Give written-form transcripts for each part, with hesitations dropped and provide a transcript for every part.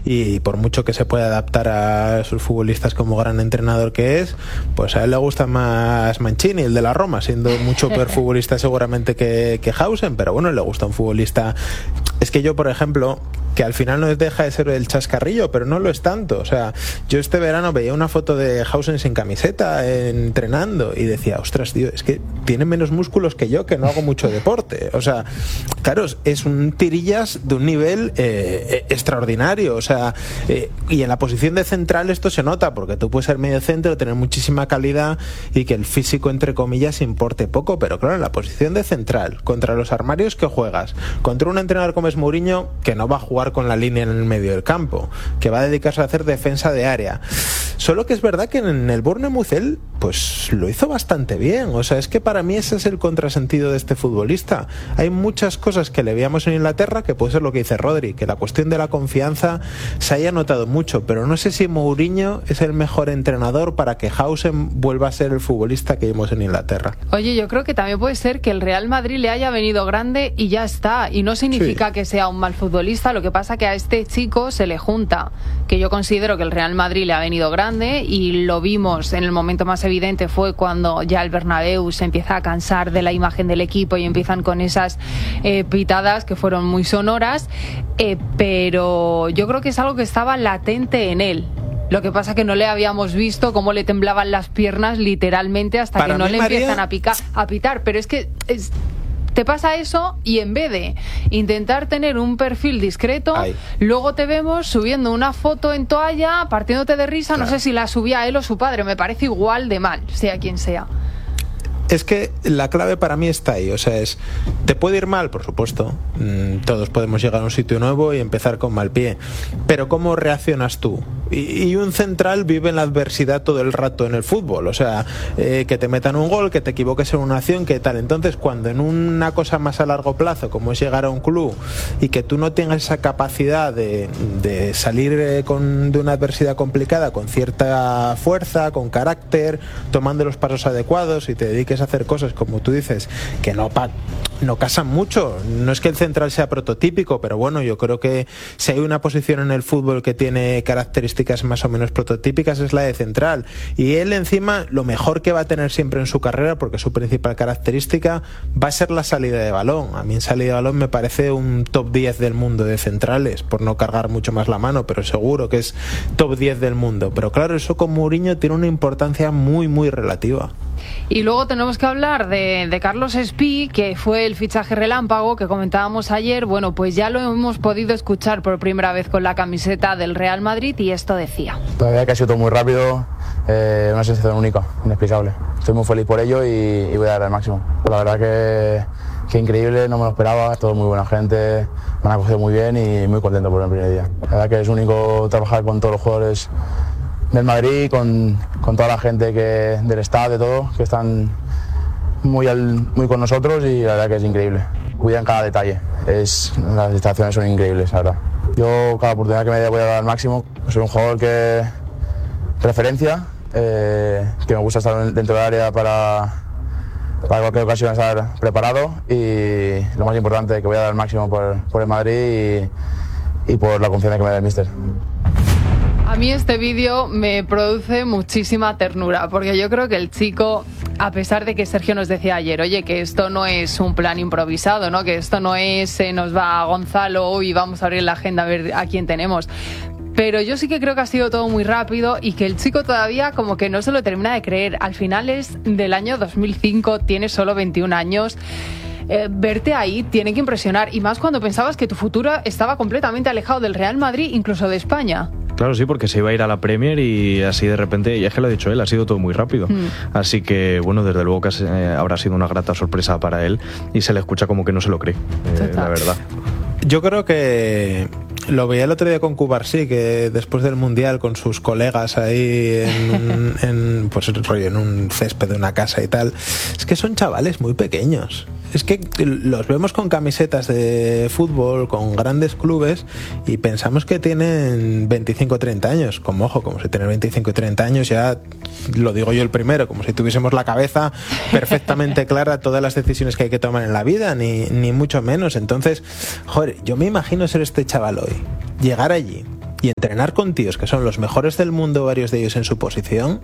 y por mucho que se pueda adaptar a sus futbolistas como gran entrenador que es, pues a él le gusta más Mancini, el de la Roma, siendo mucho peor futbolista seguramente que Hausen, pero bueno, le gusta un futbolista. Es que yo, por ejemplo, que al final no deja de ser el chascarrillo, pero no lo es tanto. O sea, yo este verano veía una foto de Hausen sin camiseta entrenando y decía, ostras, tío, es que tiene menos músculos que yo, que no hago mucho deporte. O sea, claro, es un tirillas de un nivel extraordinario. O sea, y en la posición de central esto se nota, porque tú puedes ser medio centro, tener muchísima calidad y que el físico, entre comillas, importe poco. Pero claro, en la posición de central, contra los armarios que juegas, contra un entrenador como es Mourinho, que no va a jugar con la línea en el medio del campo, que va a dedicarse a hacer defensa de área. Solo que es verdad que en el Bournemouth él pues lo hizo bastante bien. O sea, es que para mí ese es el contrasentido de este futbolista. Hay muchas cosas que le veíamos en Inglaterra, que puede ser lo que dice Rodri, que la cuestión de la confianza se haya notado mucho, pero no sé si Mourinho es el mejor entrenador para que Hausen vuelva a ser el futbolista que vimos en Inglaterra. Oye, yo creo que también puede ser que el Real Madrid le haya venido grande y ya está, y no significa que sea un mal futbolista. Lo que pasa que a este chico se le junta que yo considero que el Real Madrid le ha venido grande, y lo vimos en el momento más evidente fue cuando ya el Bernabéu se empieza a cansar de la imagen del equipo y empiezan con esas pitadas que fueron muy sonoras, pero yo creo que es algo que estaba latente en él. Lo que pasa que no le habíamos visto cómo le temblaban las piernas literalmente hasta para que no le empiezan a pitar, pero es que te pasa eso y en vez de intentar tener un perfil discreto, luego te vemos subiendo una foto en toalla, partiéndote de risa. Claro. No sé si la subía él o su padre, me parece igual de mal, sea quien sea. Es que la clave para mí está ahí. O sea, te puede ir mal, por supuesto. Todos podemos llegar a un sitio nuevo y empezar con mal pie. Pero ¿cómo reaccionas tú? Y un central vive en la adversidad todo el rato en el fútbol. O sea, que te metan un gol, que te equivoques en una acción, que tal. Entonces, cuando en una cosa más a largo plazo, como es llegar a un club, y que tú no tengas esa capacidad de salir de una adversidad complicada con cierta fuerza, con carácter, tomando los pasos adecuados y te dediques a hacer cosas, como tú dices, que no casan mucho. No es que el central sea prototípico, pero bueno, yo creo que si hay una posición en el fútbol que tiene características más o menos prototípicas es la de central, y él encima lo mejor que va a tener siempre en su carrera, porque su principal característica va a ser la salida de balón. A mí en salida de balón me parece un top 10 del mundo de centrales, por no cargar mucho más la mano, pero seguro que es top 10 del mundo. Pero claro, eso con Mourinho tiene una importancia muy muy relativa. Y luego tenemos que hablar de Carlos Espí, que fue el fichaje relámpago que comentábamos ayer. Bueno, pues ya lo hemos podido escuchar por primera vez con la camiseta del Real Madrid, y esto decía. Todavía que ha sido todo muy rápido, una sensación única, inexplicable. Estoy muy feliz por ello y voy a dar el máximo. La verdad que increíble, no me lo esperaba, todo muy buena gente, me han acogido muy bien y muy contento por el primer día. La verdad que es único trabajar con todos los jugadores del Madrid, con toda la gente del staff, de todo, que están muy con nosotros, y la verdad que es increíble. Cuidan cada detalle, las instalaciones son increíbles, la verdad. Yo cada oportunidad que me dé voy a dar al máximo. Soy un jugador que referencia, que me gusta estar dentro del área para cualquier ocasión estar preparado, y lo más importante, que voy a dar al máximo por el Madrid y por la confianza que me da el míster. A mí este vídeo me produce muchísima ternura, porque yo creo que el chico, a pesar de que Sergio nos decía ayer, oye, que esto no es un plan improvisado, ¿no? Que esto no es nos va a Gonzalo y vamos a abrir la agenda a ver a quién tenemos. Pero yo sí que creo que ha sido todo muy rápido y que el chico todavía como que no se lo termina de creer. Al final es del año 2005, tiene solo 21 años. Verte ahí tiene que impresionar, y más cuando pensabas que tu futuro estaba completamente alejado del Real Madrid, incluso de España. Claro, sí, porque se iba a ir a la Premier y así de repente, y es que lo ha dicho él, ha sido todo muy rápido. Así que, bueno, desde luego que habrá sido una grata sorpresa para él, y se le escucha como que no se lo cree, la verdad. Yo creo que lo veía el otro día con Cubarsí, que después del Mundial con sus colegas ahí en un césped de una casa y tal, es que son chavales muy pequeños. Es que los vemos con camisetas de fútbol, con grandes clubes, y pensamos que tienen 25 o 30 años. Como si tener 25 y 30 años ya, lo digo yo el primero, como si tuviésemos la cabeza perfectamente clara todas las decisiones que hay que tomar en la vida, ni mucho menos. Entonces, joder, yo me imagino ser este chaval hoy, llegar allí y entrenar con tíos que son los mejores del mundo, varios de ellos en su posición.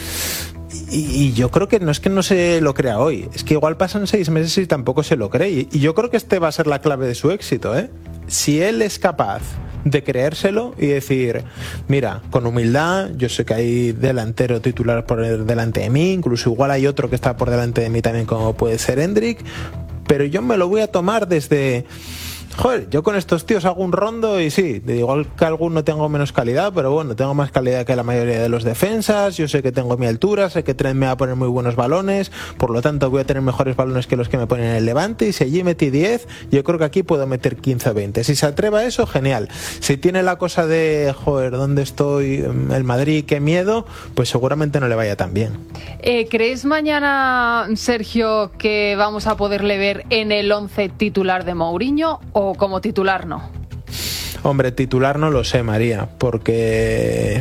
Y yo creo que no es que no se lo crea hoy, es que igual pasan 6 meses y tampoco se lo cree. Y yo creo que este va a ser la clave de su éxito, ¿eh? Si él es capaz de creérselo y decir, mira, con humildad, yo sé que hay delantero titular por delante de mí, incluso igual hay otro que está por delante de mí también, como puede ser Hendrik, pero yo me lo voy a tomar desde... Joder, yo con estos tíos hago un rondo y sí, igual que alguno tengo menos calidad, pero bueno, tengo más calidad que la mayoría de los defensas, yo sé que tengo mi altura, sé que Trent me va a poner muy buenos balones, por lo tanto voy a tener mejores balones que los que me ponen en el Levante, y si allí metí 10, yo creo que aquí puedo meter 15 o 20. Si se atreve a eso, genial. Si tiene la cosa de, joder, ¿dónde estoy? El Madrid, qué miedo, pues seguramente no le vaya tan bien. ¿Crees mañana, Sergio, que vamos a poderle ver en el 11 titular de Mourinho o como titular no? Hombre, titular no lo sé, María, porque...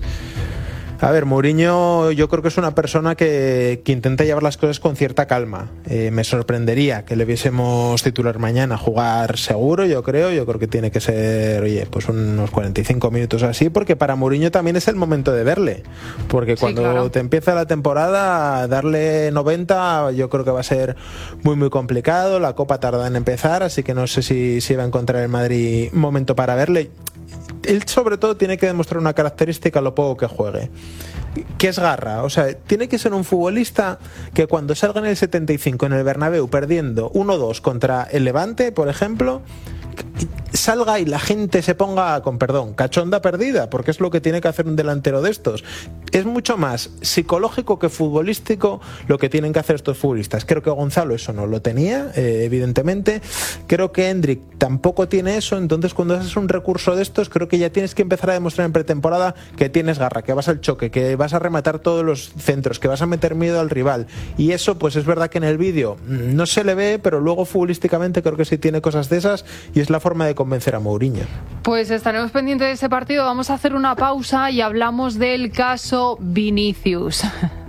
A ver, Mourinho yo creo que es una persona que intenta llevar las cosas con cierta calma. Me sorprendería que le viésemos titular mañana, jugar seguro, yo creo que tiene que ser, oye, pues unos 45 minutos así, porque para Mourinho también es el momento de verle, porque cuando sí, claro, te empieza la temporada, darle 90 yo creo que va a ser muy muy complicado, la Copa tarda en empezar, así que no sé si va a encontrar el Madrid momento para verle. Él sobre todo tiene que demostrar una característica a lo poco que juegue, que es garra. O sea, tiene que ser un futbolista que cuando salga en el 75 en el Bernabéu perdiendo 1-2 contra el Levante, por ejemplo, salga y la gente se ponga, con perdón, cachonda perdida, porque es lo que tiene que hacer un delantero de estos. Es mucho más psicológico que futbolístico lo que tienen que hacer estos futbolistas. Creo que Gonzalo eso no lo tenía, evidentemente. Creo que Hendrik tampoco tiene eso. Entonces, cuando haces un recurso de estos, creo que ya tienes que empezar a demostrar en pretemporada que tienes garra, que vas al choque, que vas a rematar todos los centros, que vas a meter miedo al rival. Y eso, pues es verdad que en el vídeo no se le ve, pero luego futbolísticamente creo que sí tiene cosas de esas, y es la forma de convencer a Mourinho. Pues estaremos pendientes de ese partido. Vamos a hacer una pausa y hablamos del caso Vinicius.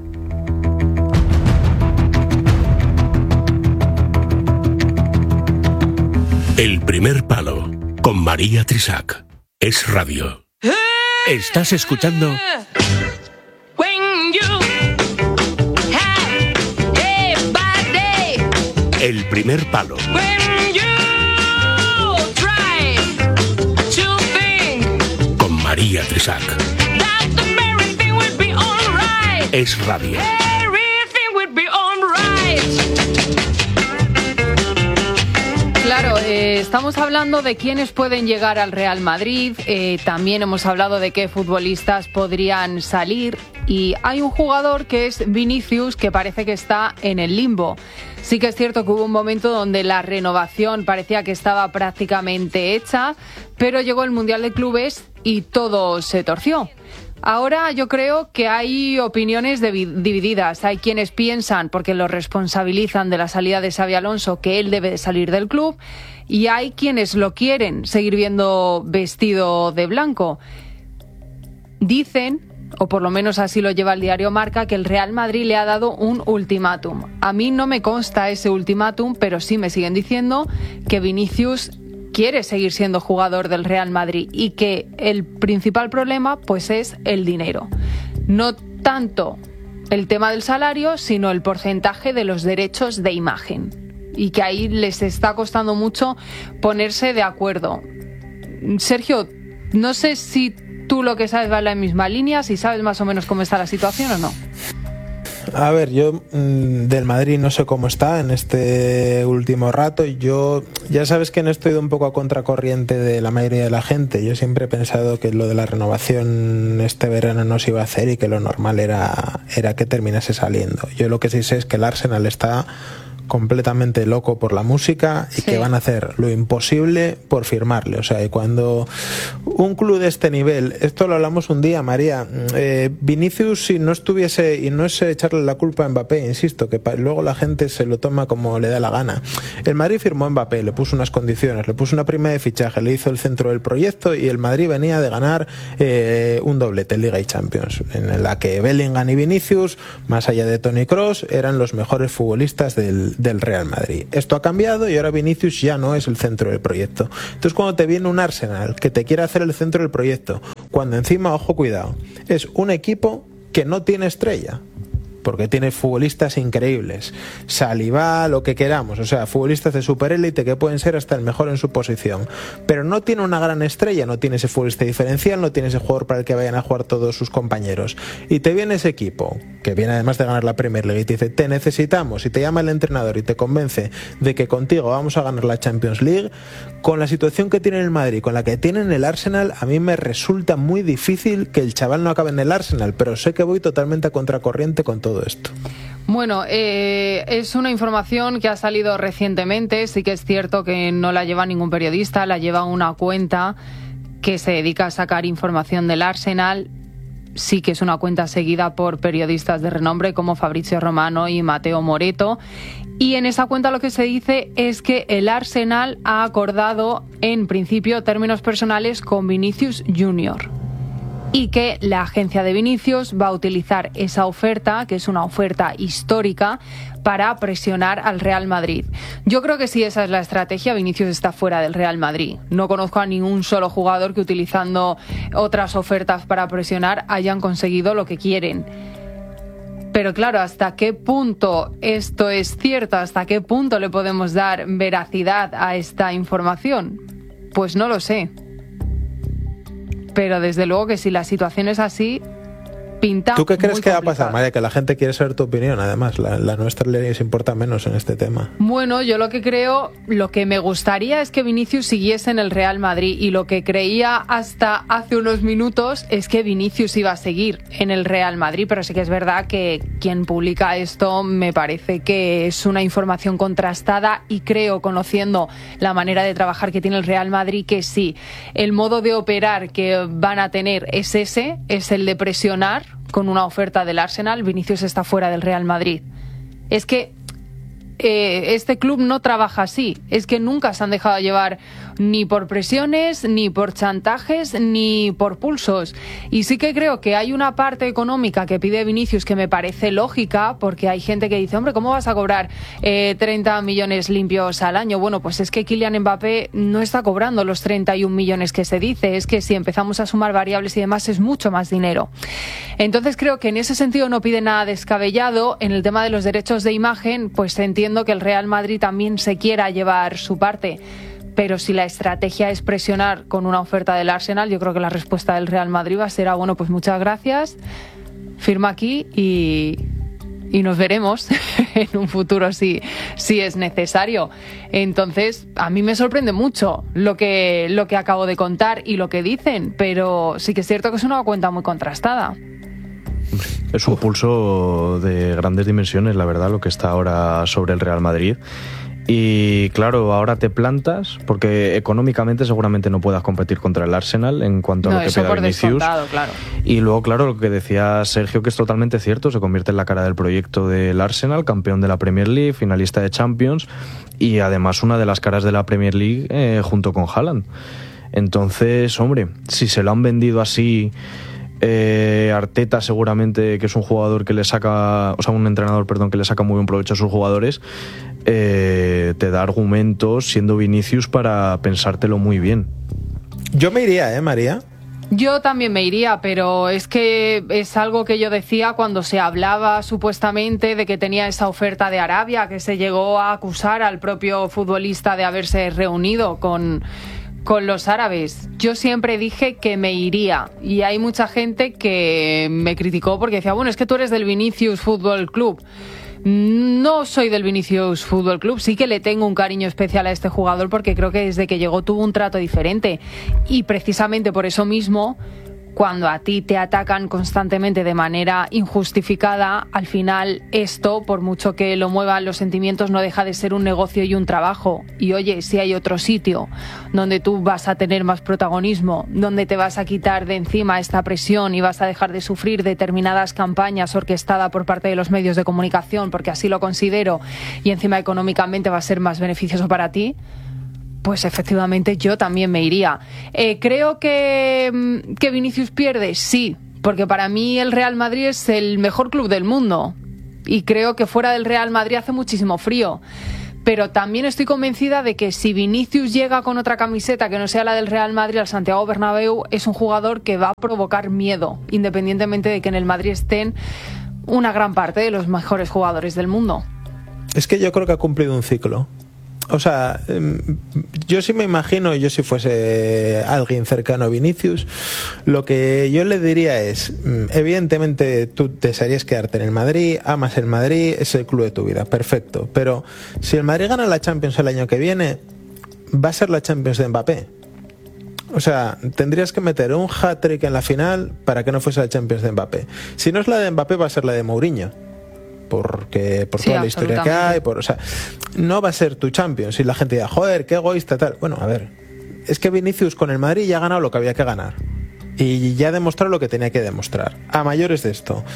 El primer palo con María Trisac. Es radio. Estás escuchando El primer palo. Con María Trisac. Es radio. Claro, estamos hablando de quiénes pueden llegar al Real Madrid, también hemos hablado de qué futbolistas podrían salir, y hay un jugador que es Vinicius que parece que está en el limbo. Sí que es cierto que hubo un momento donde la renovación parecía que estaba prácticamente hecha, pero llegó el Mundial de Clubes y todo se torció. Ahora yo creo que hay opiniones divididas. Hay quienes piensan, porque lo responsabilizan de la salida de Xabi Alonso, que él debe de salir del club, y hay quienes lo quieren seguir viendo vestido de blanco. Dicen, o por lo menos así lo lleva el diario Marca, que el Real Madrid le ha dado un ultimátum. A mí no me consta ese ultimátum, pero sí me siguen diciendo que Vinicius quiere seguir siendo jugador del Real Madrid y que el principal problema pues es el dinero. No tanto el tema del salario, sino el porcentaje de los derechos de imagen. Y que ahí les está costando mucho ponerse de acuerdo. Sergio, no sé si tú lo que sabes va en la misma línea, si sabes más o menos cómo está la situación o no. A ver, yo del Madrid no sé cómo está en este último rato. Yo ya sabes que no estoy un poco a contracorriente de la mayoría de la gente. Yo siempre he pensado que lo de la renovación este verano no se iba a hacer y que lo normal era que terminase saliendo. Yo lo que sí sé es que el Arsenal está completamente loco por la música y que van a hacer lo imposible por firmarle. O sea, y cuando un club de este nivel, esto lo hablamos un día, María, Vinicius, si no estuviese, y no es echarle la culpa a Mbappé, insisto, que luego la gente se lo toma como le da la gana. El Madrid firmó a Mbappé, le puso unas condiciones, le puso una prima de fichaje, le hizo el centro del proyecto, y el Madrid venía de ganar un doblete en Liga y Champions, en la que Bellingham y Vinicius, más allá de Toni Kroos, eran los mejores futbolistas del del Real Madrid. Esto ha cambiado y ahora Vinicius ya no es el centro del proyecto. Entonces, cuando te viene un Arsenal que te quiere hacer el centro del proyecto, cuando encima, ojo, cuidado, es un equipo que no tiene estrella, porque tiene futbolistas increíbles, Saliba, lo que queramos, o sea, futbolistas de superélite que pueden ser hasta el mejor en su posición, pero no tiene una gran estrella, no tiene ese futbolista diferencial, no tiene ese jugador para el que vayan a jugar todos sus compañeros, y te viene ese equipo, que viene además de ganar la Premier League, y te dice, te necesitamos, y te llama el entrenador y te convence de que contigo vamos a ganar la Champions League. Con la situación que tiene el Madrid, con la que tiene en el Arsenal, a mí me resulta muy difícil que el chaval no acabe en el Arsenal, pero sé que voy totalmente a contracorriente con todo esto. Bueno, es una información que ha salido recientemente. Sí que es cierto que no la lleva ningún periodista, la lleva una cuenta que se dedica a sacar información del Arsenal. Sí que es una cuenta seguida por periodistas de renombre como Fabrizio Romano y Matteo Moretto. Y en esa cuenta lo que se dice es que el Arsenal ha acordado en principio términos personales con Vinicius Junior. Y que la agencia de Vinicius va a utilizar esa oferta, que es una oferta histórica, para presionar al Real Madrid. Yo creo que si esa es la estrategia, Vinicius está fuera del Real Madrid. No conozco a ningún solo jugador que utilizando otras ofertas para presionar hayan conseguido lo que quieren. Pero claro, ¿hasta qué punto esto es cierto? ¿Hasta qué punto le podemos dar veracidad a esta información? Pues no lo sé. Pero desde luego que si la situación es así, pinta. ¿Tú qué crees que va a complicado. pasar, María? Que la gente quiere saber tu opinión, además. La nuestra les importa menos en este tema. Bueno, yo lo que creo, lo que me gustaría es que Vinicius siguiese en el Real Madrid, y lo que creía hasta hace unos minutos es que Vinicius iba a seguir en el Real Madrid, pero sí que es verdad que quien publica esto me parece que es una información contrastada, y creo, conociendo la manera de trabajar que tiene el Real Madrid, que sí, el modo de operar que van a tener es ese, es el de presionar con una oferta del Arsenal. Vinicius está fuera del Real Madrid. Es que este club no trabaja así. Es que nunca se han dejado llevar ni por presiones, ni por chantajes, ni por pulsos. Y sí que creo que hay una parte económica que pide Vinicius que me parece lógica, porque hay gente que dice, hombre, ¿cómo vas a cobrar 30 millones limpios al año? Bueno, pues es que Kylian Mbappé no está cobrando los 31 millones que se dice. Es que si empezamos a sumar variables y demás es mucho más dinero. Entonces creo que en ese sentido no pide nada descabellado. En el tema de los derechos de imagen, pues entiendo que el Real Madrid también se quiera llevar su parte. Pero si la estrategia es presionar con una oferta del Arsenal, yo creo que la respuesta del Real Madrid va a ser, bueno, pues muchas gracias, firma aquí y nos veremos en un futuro si es necesario. Entonces, a mí me sorprende mucho lo que acabo de contar y lo que dicen, pero sí que es cierto que es una cuenta muy contrastada. Es un pulso de grandes dimensiones, la verdad, lo que está ahora sobre el Real Madrid. Y claro, ahora te plantas porque económicamente seguramente no puedas competir contra el Arsenal en cuanto a lo que pida Vinicius. Claro. Y luego, claro, lo que decía Sergio, que es totalmente cierto, se convierte en la cara del proyecto del Arsenal, campeón de la Premier League, finalista de Champions y además una de las caras de la Premier League junto con Haaland. Entonces, hombre, si se lo han vendido así, Arteta seguramente, que es un jugador que le saca, o sea, un entrenador, perdón, que le saca muy buen provecho a sus jugadores, te da argumentos siendo Vinicius para pensártelo muy bien. Yo me iría, María. Yo también me iría, pero es que es algo que yo decía cuando se hablaba supuestamente de que tenía esa oferta de Arabia, que se llegó a acusar al propio futbolista de haberse reunido con los árabes. Yo siempre dije que me iría, y hay mucha gente que me criticó porque decía, bueno, es que tú eres del Vinicius Fútbol Club. No soy del Vinicius Fútbol Club, sí que le tengo un cariño especial a este jugador porque creo que desde que llegó tuvo un trato diferente, y precisamente por eso mismo, cuando a ti te atacan constantemente de manera injustificada, al final esto, por mucho que lo muevan los sentimientos, no deja de ser un negocio y un trabajo. Y oye, si hay otro sitio donde tú vas a tener más protagonismo, donde te vas a quitar de encima esta presión y vas a dejar de sufrir determinadas campañas orquestadas por parte de los medios de comunicación, porque así lo considero, y encima económicamente va a ser más beneficioso para ti, pues efectivamente yo también me iría. ¿Creo que Vinicius pierde? Sí, porque para mí el Real Madrid es el mejor club del mundo. y creo que fuera del Real Madrid hace muchísimo frío. Pero también estoy convencida de que si Vinicius llega con otra camiseta que no sea la del Real Madrid al Santiago Bernabéu, es un jugador que va a provocar miedo, independientemente de que en el Madrid estén una gran parte de los mejores jugadores del mundo. Es que yo creo que ha cumplido un ciclo. O sea, yo sí me imagino, yo si fuese alguien cercano a Vinicius, lo que yo le diría es, evidentemente tú desearías quedarte en el Madrid, amas el Madrid, es el club de tu vida, perfecto, pero si el Madrid gana la Champions el año que viene, va a ser la Champions de Mbappé. O sea, tendrías que meter un hat-trick en la final para que no fuese la Champions de Mbappé. Si no es la de Mbappé, va a ser la de Mourinho. Porque por toda la historia que hay, o sea, no va a ser tu Champions. Y la gente dirá, joder, qué egoísta, tal. Bueno, a ver, es que Vinicius con el Madrid ya ha ganado lo que había que ganar. Y ya ha demostrado lo que tenía que demostrar. A mayores de esto,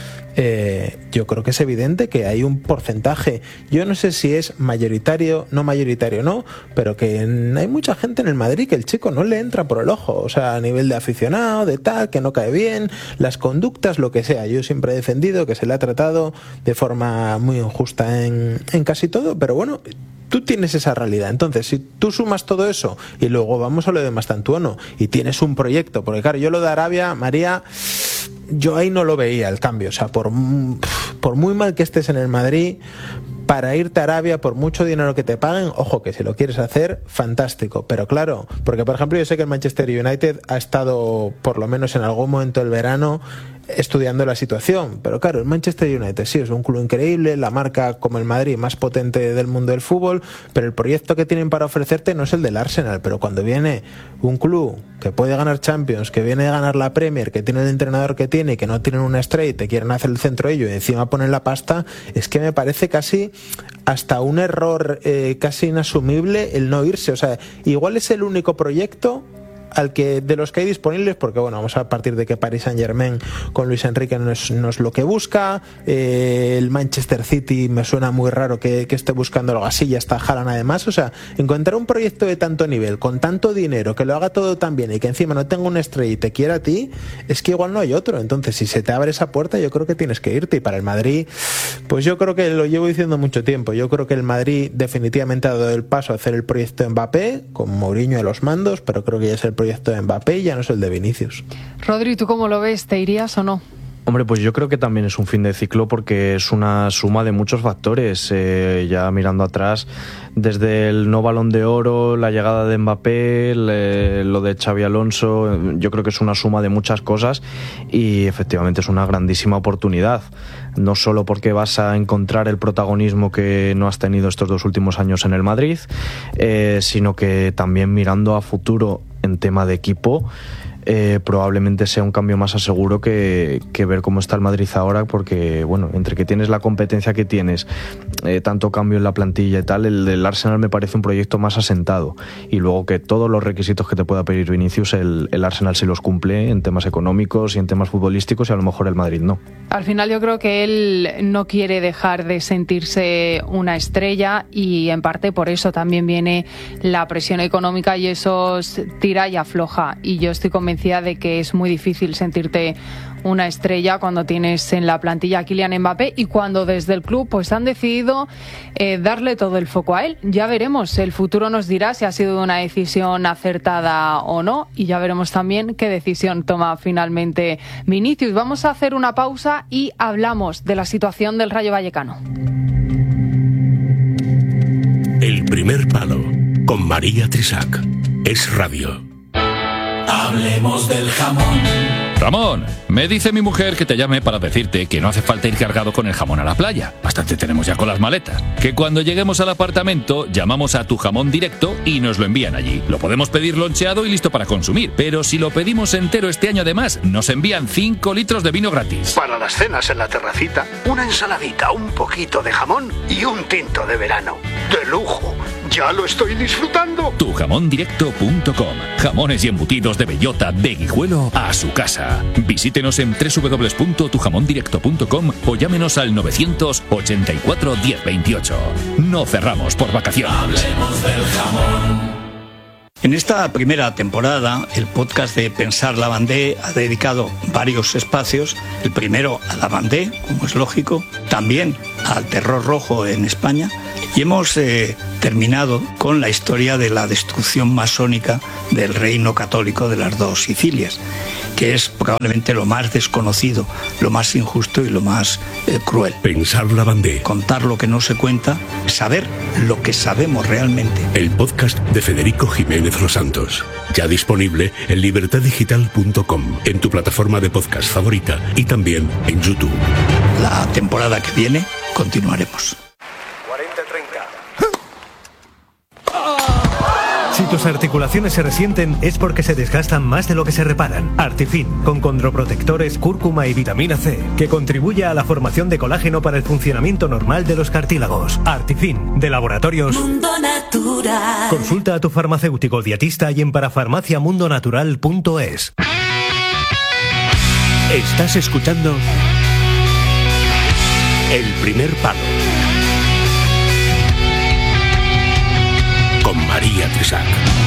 yo creo que es evidente que hay un porcentaje, yo no sé si es mayoritario, no, pero que hay mucha gente en el Madrid que el chico no le entra por el ojo, o sea, a nivel de aficionado, de tal, que no cae bien, las conductas, lo que sea. Yo siempre he defendido que se le ha tratado de forma muy injusta en casi todo, pero bueno, tú tienes esa realidad. Entonces, si tú sumas todo eso y luego vamos a lo de Mastantuono y tienes un proyecto, porque claro, yo lo de Arabia, María, yo ahí no lo veía el cambio. O sea, por muy mal que estés en el Madrid, para irte a Arabia, por mucho dinero que te paguen, ojo, que si lo quieres hacer, fantástico. Pero claro, porque por ejemplo yo sé que el Manchester United ha estado, por lo menos en algún momento del verano, estudiando la situación, pero claro, el Manchester United sí es un club increíble, la marca como el Madrid más potente del mundo del fútbol, pero el proyecto que tienen para ofrecerte no es el del Arsenal. Pero cuando viene un club que puede ganar Champions, que viene a ganar la Premier, que tiene el entrenador que tiene y que no tienen una estrella y te quieren hacer el centro ello y encima ponen la pasta, es que me parece casi hasta un error casi inasumible el no irse. O sea, igual es el único proyecto al que de los que hay disponibles, porque bueno, vamos a partir de que Paris Saint-Germain con Luis Enrique no es lo que busca, el Manchester City me suena muy raro que esté buscando algo así, ya está Haaland además. O sea, encontrar un proyecto de tanto nivel, con tanto dinero, que lo haga todo tan bien y que encima no tenga una estrella y te quiera a ti, es que igual no hay otro. Entonces, si se te abre esa puerta, yo creo que tienes que irte. Y para el Madrid, pues yo creo que lo llevo diciendo mucho tiempo, yo creo que el Madrid definitivamente ha dado el paso a hacer el proyecto de Mbappé, con Mourinho a los mandos, pero creo que ya es el proyecto de Mbappé y ya no es el de Vinicius. Rodri, ¿tú cómo lo ves? ¿Te irías o no? Hombre, pues yo creo que también es un fin de ciclo porque es una suma de muchos factores. Ya mirando atrás, desde el no Balón de Oro, la llegada de Mbappé, lo de Xabi Alonso, yo creo que es una suma de muchas cosas y efectivamente es una grandísima oportunidad. No solo porque vas a encontrar el protagonismo que no has tenido estos 2 últimos años en el Madrid, sino que también mirando a futuro en tema de equipo, probablemente sea un cambio más aseguro que ver cómo está el Madrid ahora, porque bueno, entre que tienes la competencia que tienes, tanto cambio en la plantilla y tal, el del Arsenal me parece un proyecto más asentado, y luego que todos los requisitos que te pueda pedir Vinicius, el Arsenal sí los cumple en temas económicos y en temas futbolísticos, y a lo mejor el Madrid no. Al final yo creo que él no quiere dejar de sentirse una estrella, y en parte por eso también viene la presión económica y eso tira y afloja, y yo estoy convencida de que es muy difícil sentirte una estrella cuando tienes en la plantilla a Kylian Mbappé y cuando desde el club pues han decidido darle todo el foco a él. Ya veremos, el futuro nos dirá si ha sido una decisión acertada o no, y ya veremos también qué decisión toma finalmente Vinicius. Vamos a hacer una pausa y hablamos de la situación del Rayo Vallecano. El primer palo con María Trisac. Es radio. Hablemos del jamón. Ramón, me dice mi mujer que te llame para decirte que no hace falta ir cargado con el jamón a la playa. Bastante tenemos ya con las maletas. Que cuando lleguemos al apartamento llamamos a Tu Jamón Directo y nos lo envían allí. Lo podemos pedir loncheado y listo para consumir. Pero si lo pedimos entero este año además, nos envían 5 litros de vino gratis. Para las cenas en la terracita, una ensaladita, un poquito de jamón y un tinto de verano. ¡De lujo! ¡Ya lo estoy disfrutando! Tujamondirecto.com. Jamones y embutidos de bellota, de Guijuelo a su casa. Visítenos en www.tujamondirecto.com o llámenos al 984 1028. No cerramos por vacaciones. Hablemos del jamón. En esta primera temporada, el podcast de Pensar Lavandé ha dedicado varios espacios. El primero a Lavandé, como es lógico, también al terror rojo en España y hemos terminado con la historia de la destrucción masónica del reino católico de las dos Sicilias, que es probablemente lo más desconocido, lo más injusto y lo más cruel. Pensar la Bandé. Contar lo que no se cuenta, saber lo que sabemos realmente. El podcast de Federico Jiménez Los Santos. Ya disponible en libertaddigital.com, en tu plataforma de podcast favorita y también en YouTube. La temporada que viene continuaremos. 40-30. Si tus articulaciones se resienten es porque se desgastan más de lo que se reparan. Artifin, con condroprotectores, cúrcuma y vitamina C, que contribuye a la formación de colágeno para el funcionamiento normal de los cartílagos. Artifin, de Laboratorios Mundo Natural. Consulta a tu farmacéutico dietista y en parafarmaciamundonatural.es. Estás escuchando El Primer Palo con María Trisac.